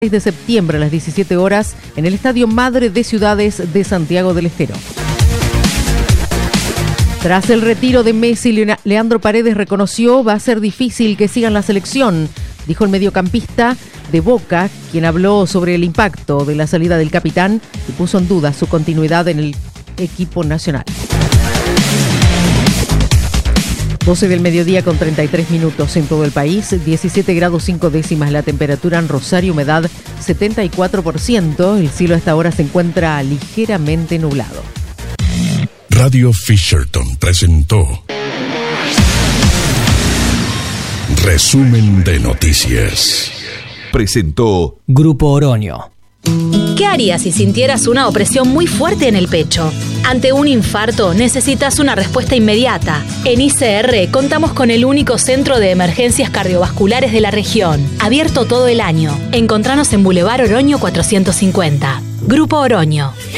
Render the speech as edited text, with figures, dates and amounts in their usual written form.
de septiembre a las 17 horas en el Estadio Madre de Ciudades de Santiago del Estero. Tras el retiro de Messi, Leandro Paredes reconoció va a ser difícil que sigan la selección, dijo el mediocampista de Boca, quien habló sobre el impacto de la salida del capitán y puso en duda su continuidad en el equipo nacional. 12 del mediodía con 33 minutos en todo el país, 17 grados 5 décimas la temperatura en Rosario, humedad 74%, el cielo a esta hora se encuentra ligeramente nublado. Radio Fisherton presentó Resumen de Noticias. Presentó Grupo Oroño. ¿Qué harías si sintieras una opresión muy fuerte en el pecho? Ante un infarto necesitas una respuesta inmediata. En ICR contamos con el único centro de emergencias cardiovasculares de la región, abierto todo el año. Encontranos en Boulevard Oroño 450. Grupo Oroño.